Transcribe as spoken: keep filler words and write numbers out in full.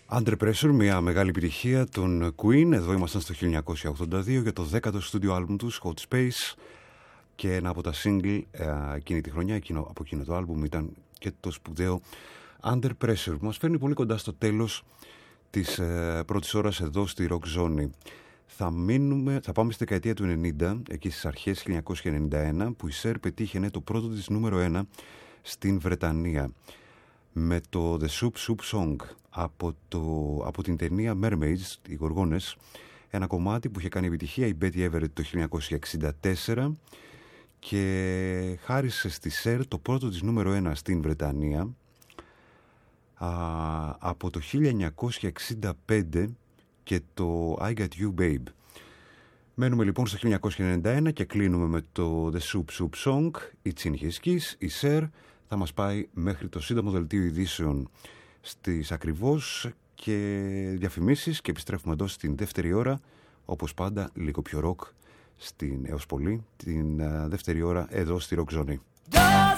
Under Pressure, μια μεγάλη επιτυχία των Queen. Εδώ ήμασταν στο χίλια εννιακόσια ογδόντα δύο για το δέκατο στούντιο άλμπουμ τους, Hot Space. Και ένα από τα single ε, εκείνη τη χρονιά, εκείνο, από εκείνο το άλμπουμ, ήταν και το σπουδαίο Under Pressure, που μας φέρνει πολύ κοντά στο τέλος της ε, πρώτης ώρας εδώ στη Rock Zone. Θα, μείνουμε, θα πάμε στη δεκαετία του ενενήντα, εκεί στις αρχές χίλια εννιακόσια ενενήντα ένα, που η Cher πετύχαινε το πρώτο της νούμερο ένα στην Βρετανία με το The Soup Soup Song από, το, από την ταινία Mermaids, οι Γοργόνες, ένα κομμάτι που είχε κάνει επιτυχία η Betty Everett το χίλια εννιακόσια εξήντα τέσσερα και χάρισε στη Cher το πρώτο της νούμερο ένα στην Βρετανία α, από το χίλια εννιακόσια εξήντα πέντε και το I Got You Babe. Μένουμε λοιπόν στο χίλια εννιακόσια ενενήντα ένα και κλείνουμε με το The Soup Soup Song. It's in his kiss. Η Cher θα μας πάει μέχρι το σύντομο δελτίο ειδήσεων στις ακριβώς και διαφημίσεις και επιστρέφουμε εδώ στην δεύτερη ώρα, όπως πάντα λίγο πιο ροκ στην έως πολύ την uh, δεύτερη ώρα εδώ στη Rock Zone.